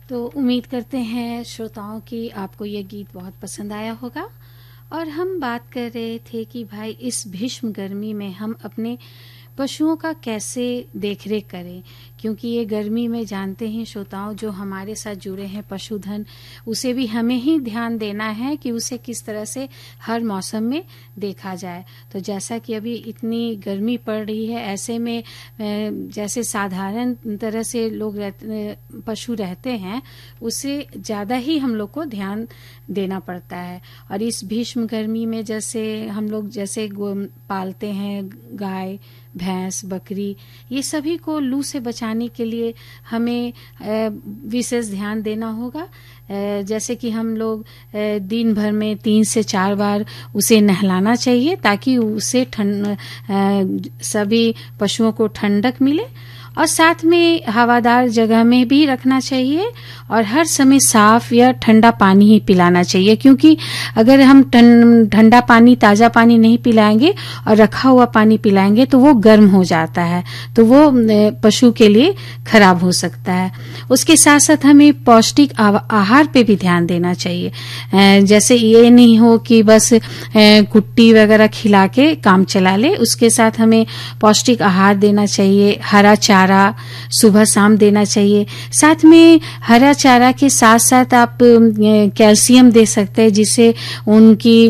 तो उम्मीद करते हैं श्रोताओं की आपको ये गीत बहुत पसंद आया होगा। और हम बात कर रहे थे कि भाई इस भीष्म गर्मी में हम अपने पशुओं का कैसे देखरेख करें, क्योंकि ये गर्मी में जानते हैं श्रोताओं जो हमारे साथ जुड़े हैं पशुधन, उसे भी हमें ही ध्यान देना है कि उसे किस तरह से हर मौसम में देखा जाए। तो जैसा कि अभी इतनी गर्मी पड़ रही है, ऐसे में जैसे साधारण तरह से लोग पशु रहते हैं उससे ज़्यादा ही हम लोग को ध्यान देना पड़ता है। और इस भीष्म गर्मी में जैसे हम लोग जैसे पालते हैं गाय, भैंस, बकरी, ये सभी को लू से बचाने के लिए हमें विशेष ध्यान देना होगा। जैसे कि हम लोग दिन भर में 3 से 4 बार उसे नहलाना चाहिए ताकि उसे सभी पशुओं को ठंडक मिले, और साथ में हवादार जगह में भी रखना चाहिए और हर समय साफ या ठंडा पानी ही पिलाना चाहिए, क्योंकि अगर हम ठंडा पानी, ताज़ा पानी नहीं पिलाएंगे और रखा हुआ पानी पिलाएंगे तो वो गर्म हो जाता है, तो वो पशु के लिए खराब हो सकता है। उसके साथ साथ हमें पौष्टिक आहार पे भी ध्यान देना चाहिए। जैसे ये नहीं हो कि बस कुट्टी वगैरह खिला के काम चला ले, उसके साथ हमें पौष्टिक आहार देना चाहिए। हरा चारा सुबह शाम देना चाहिए। साथ में हरा चारा के साथ साथ आप कैल्शियम दे सकते हैं, जिससे उनकी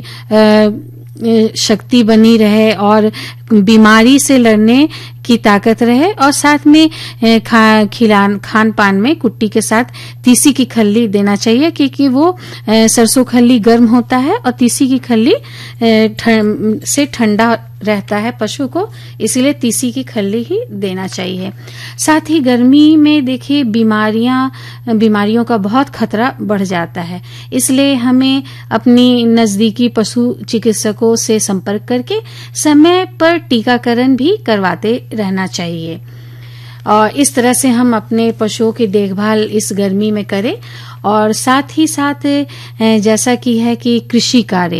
शक्ति बनी रहे और बीमारी से लड़ने की ताकत रहे। और साथ में खान पान में कुट्टी के साथ तीसी की खल्ली देना चाहिए, क्योंकि वो सरसों खल्ली गर्म होता है और तीसी की खल्ली से ठंडा रहता है पशु को, इसलिए तीसी की खल्ली ही देना चाहिए। साथ ही गर्मी में देखिए बीमारियों का बहुत खतरा बढ़ जाता है, इसलिए हमें अपनी नजदीकी पशु चिकित्सकों से संपर्क करके समय पर टीकाकरण भी करवाते रहना चाहिए। और इस तरह से हम अपने पशुओं की देखभाल इस गर्मी में करें। और साथ ही साथ जैसा कि है कि कृषि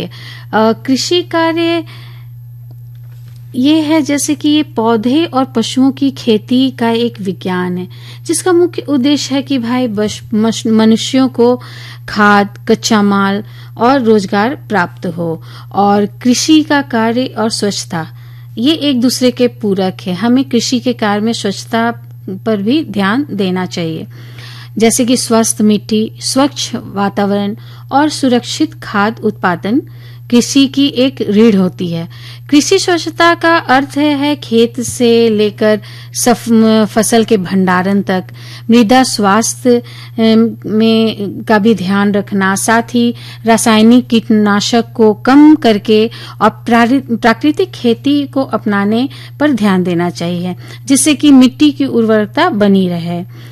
कार्य ये है जैसे कि ये पौधे और पशुओं की खेती का एक विज्ञान है, जिसका मुख्य उद्देश्य है कि भाई मनुष्यों को खाद, कच्चा माल और रोजगार प्राप्त हो। और कृषि का कार्य और स्वच्छता ये एक दूसरे के पूरक है। हमें कृषि के कार्य में स्वच्छता पर भी ध्यान देना चाहिए, जैसे कि स्वस्थ मिट्टी, स्वच्छ वातावरण और सुरक्षित खाद्य उत्पादन कृषि की एक रीढ़ होती है। कृषि स्वच्छता का अर्थ है खेत से लेकर फसल के भंडारण तक मृदा स्वास्थ्य में का भी ध्यान रखना, साथ ही रासायनिक कीटनाशक को कम करके और प्राकृतिक खेती को अपनाने पर ध्यान देना चाहिए, जिससे कि मिट्टी की उर्वरकता बनी रहे।